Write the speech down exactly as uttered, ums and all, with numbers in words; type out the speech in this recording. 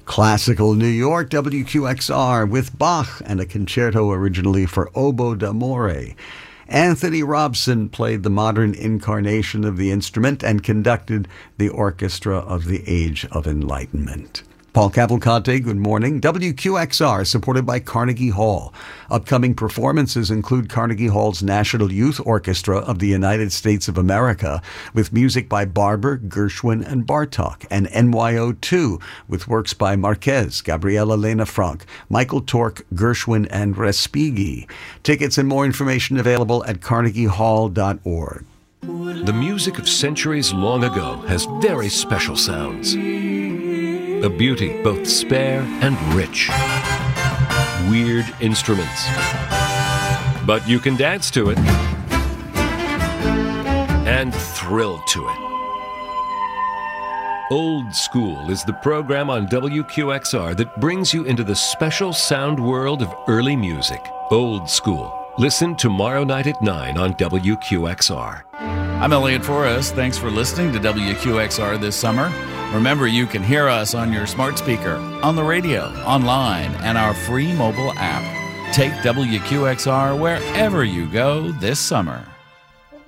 Classical New York, W Q X R, with Bach and a concerto originally for oboe d'amore. Anthony Robson played the modern incarnation of the instrument and conducted the orchestra of the Age of Enlightenment. Paul Cavalcante, good morning. W Q X R, supported by Carnegie Hall. Upcoming performances include Carnegie Hall's National Youth Orchestra of the United States of America, with music by Barber, Gershwin, and Bartok, and N Y O two, with works by Marquez, Gabriela Lena Frank, Michael Tork, Gershwin, and Respighi. Tickets and more information available at carnegie hall dot org. The music of centuries long ago has very special sounds. A beauty both spare and rich. Weird instruments. But you can dance to it and thrill to it. Old School is the program on W Q X R that brings you into the special sound world of early music. Old School. Listen tomorrow night at nine on W Q X R. I'm Elliot Forrest. Thanks for listening to W Q X R this summer. Remember, you can hear us on your smart speaker, on the radio, online, and our free mobile app. Take W Q X R wherever you go this summer.